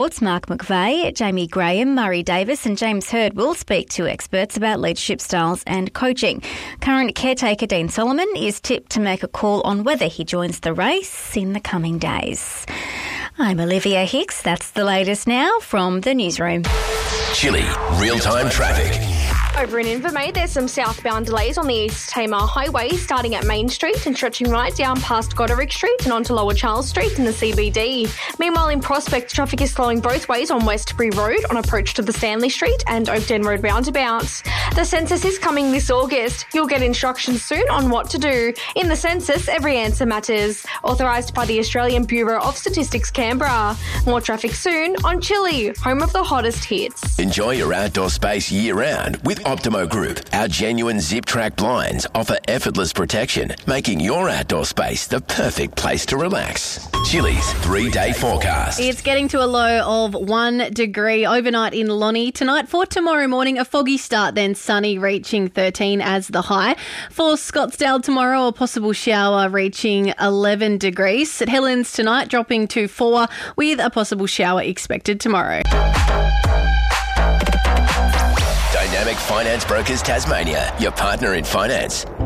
Mark McVeigh, Jamie Graham, Murray Davis and James Hird will speak to experts about leadership styles and coaching. Current caretaker Dean Solomon is tipped to make a call on whether he joins the race in the coming days. I'm Olivia Hicks. That's the latest now from the newsroom. Chilli real-time traffic. Over in Invermaid, there's some southbound delays on the East Tamar Highway starting at Main Street and stretching right down past Goderic Street and onto Lower Charles Street in the CBD. Meanwhile, in Prospect, traffic is slowing both ways on Westbury Road on approach to the Stanley Street and Oakden Road roundabouts. The census is coming this August. You'll get instructions soon on what to do. In the census, every answer matters. Authorised by the Australian Bureau of Statistics, Canberra. More traffic soon on Chilli, home of the hottest hits. Enjoy your outdoor space year-round with Optimo Group. Our genuine zip-track blinds offer effortless protection, making your outdoor space the perfect place to relax. Chilli's 3-day forecast. It's getting to a low of 1 degree overnight in Lonnie. Tonight for tomorrow morning, a foggy start, then sunny, reaching 13 as the high. For Scottsdale tomorrow, a possible shower reaching 11 degrees. St Helens tonight dropping to 4 with a possible shower expected tomorrow. Dynamic Finance Brokers Tasmania, your partner in finance.